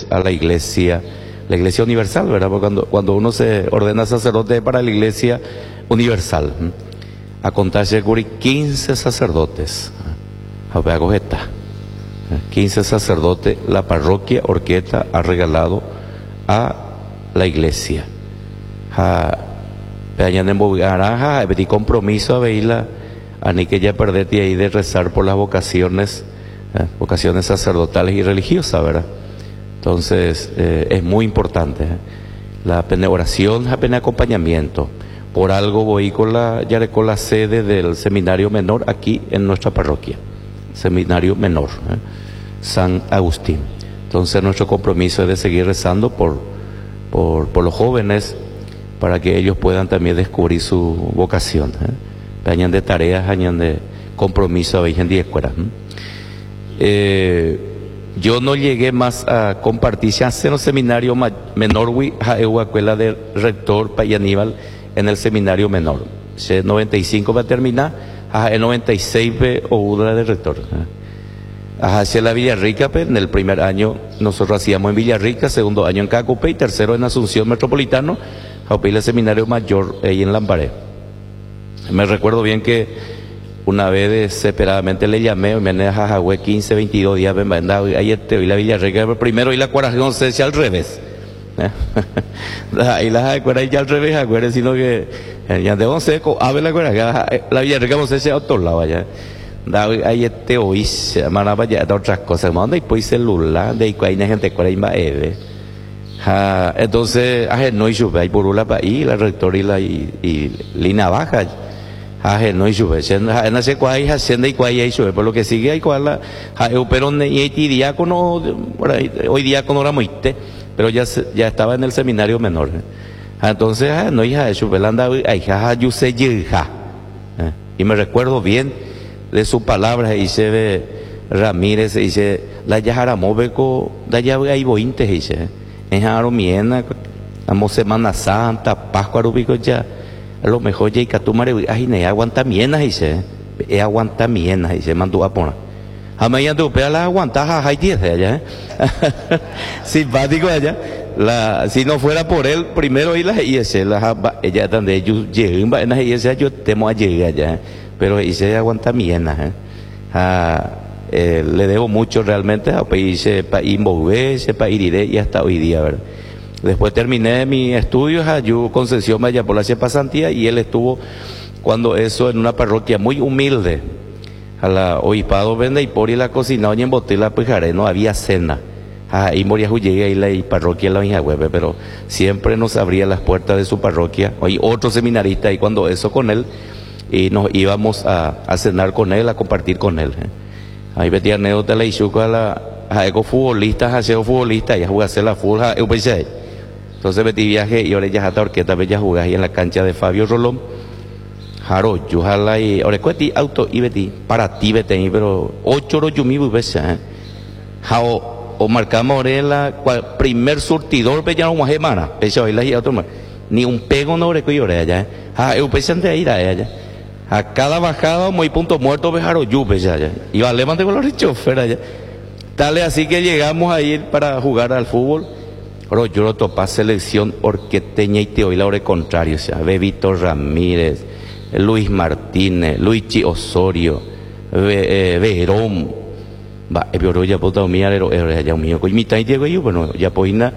a la iglesia universal, ¿verdad? Porque cuando uno se ordena sacerdote para la iglesia universal, a contarse con 15 sacerdotes, a ver, 15 sacerdotes, la parroquia Orqueta ha regalado a la iglesia. Pedí compromiso a veila, a ni que ya perdete ahí de rezar por las vocaciones sacerdotales y religiosas, ¿verdad? Entonces, es muy importante. La oración, la acompañamiento. Por algo voy con la sede del seminario menor aquí en nuestra parroquia. Seminario menor, San Agustín. Entonces, nuestro compromiso es de seguir rezando por los jóvenes para que ellos puedan también descubrir su vocación. Añan de tareas, añan de compromiso a veces en la escuela. Yo no llegué más a compartir ya en el seminario menor, a la escuela de rector para Aníbal en el seminario menor. En 95 va a terminar, en 96 o una de rector. Hacia la Villarrica, en el primer año nosotros hacíamos en Villarrica, segundo año en Cacupe y tercero en Asunción Metropolitano, a el seminario mayor ahí en Lambaré. Me recuerdo bien que una vez desesperadamente le llamé, me dejé 15, 22 días, ahí y la Villarrica, primero y la Cuaración se al revés. Ahí la Cuaración ya al revés, sino que ya de 11, ave la Cuaración, la Villarrica no sé si a otro lado allá. Ahí hoy se manaba ya de otras cosas, manda y pues celular, de ahí hay gente que más entonces, no hay lluvia, hay burula para ahí, la rectora y línea baja. No hay lluvia, en ese cual hay hacienda y cual hay lluvia, por lo que sigue hay cual pero y diácono, hoy diácono era muy pero ya estaba en el seminario menor. Entonces, no hija de lluvia, anda yo sé y me recuerdo bien de sus palabras, dice de Ramírez, dice la Yajaramóbeco, da ya hay bointe, dice en Jaromiena, amo Semana Santa, Pascua Rubico ya, a lo mejor ya y Catumare, ay, ne aguanta mienas, dice, aguanta mienas, dice, mandó a poner. A mí ya tu pea la aguantaja, hay 10 de allá, simpático allá. Si no fuera por él, primero y ella donde ellos llegan, yo temo a llegar allá, pero dice aguanta mienas, le debo mucho realmente a país para ir para ir y hasta hoy día, ¿verdad? Después terminé mis estudios yo Concesión Maya por la pasantía y él estuvo cuando eso en una parroquia muy humilde a la obispado vende y por y la cocina y en botella pujaré no había cena y moría llegué y la parroquia la hija web, pero siempre nos abría las puertas de su parroquia. Hay otro seminarista y cuando eso con él y nos íbamos a cenar con él, a compartir con él. Ahí metí anécdota la Ixuco a la eco futbolista, a ser futbolista y a jugarse la fútbol, entonces metí viaje y ahora ya hasta Orqueta, ya jugar ahí en la cancha de Fabio Rolón, Jaro, yo jala y ahora cueti auto y betí, para ti vete, pero 8 horas yo me voy a Jao, o marcamos ahora primer surtidor, pero ya no más semana, pecho ahí la y otro más, ni un pego no oreco y ahora allá, yo pensé de ir allá. A cada bajada, muy punto muerto, vejaro yupe ya. Y vale, mande con los chofer allá. Tal así que llegamos a ir para jugar al fútbol. Pero yo lo topé selección orqueteña y te oí la hora contrario. O sea, Bebito Ramírez, Luis Martínez, Luigi Osorio, Verón. Va, pero ya puta mía, era ya mío. Y mi tai Diego yo, bueno, ya poina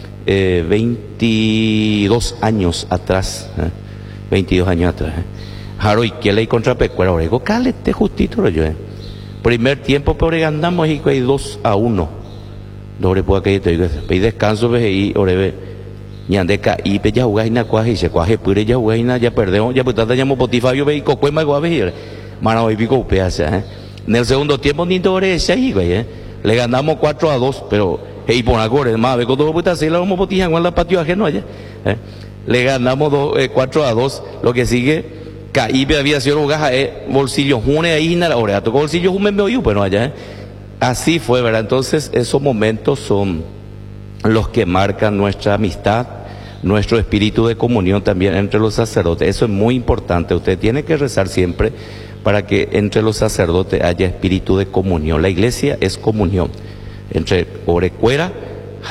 22 años atrás. 22 años atrás. Jaro y que le contra Pecuera, orego, calete justito, yo. Primer tiempo, pero andamos y hay 2-1. Dobre puedo que te y descanso, ve y oreve. Ñandeca y pe ya jugáis na cuaje y se cuaje pure ya jugáis na ya perdemos, ya pues llamo Potifabio ve y cocuema guave. Mano y pico peasa, En el segundo tiempo ni dobre ese ahí, güey, Le ganamos 4-2, pero y por agora, más ve con todo puta se la vamos potijan con la patio ajeno allá. Le ganamos 4-2, lo que sigue Caibe había sido lugar bolsillo june ahí na hora tocó bolsillo june me oyó bueno allá así fue, verdad. Entonces esos momentos son los que marcan nuestra amistad, nuestro espíritu de comunión también entre los sacerdotes. Eso es muy importante. Usted tiene que rezar siempre para que entre los sacerdotes haya espíritu de comunión. La iglesia es comunión entre Orecuera